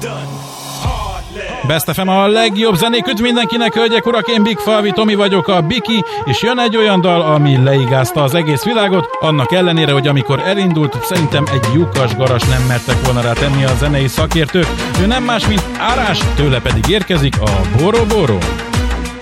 Best FM a legjobb zenék, üdv mindenkinek, hölgyek, urak, én Big Falvi Tomi vagyok, a Biki, és jön egy olyan dal, ami leigázta az egész világot, annak ellenére, hogy amikor elindult, szerintem egy lyukas garas nem mertek volna rá tenni a zenei szakértők. Ő nem más, mint Árás, tőle pedig érkezik a Boro Boro.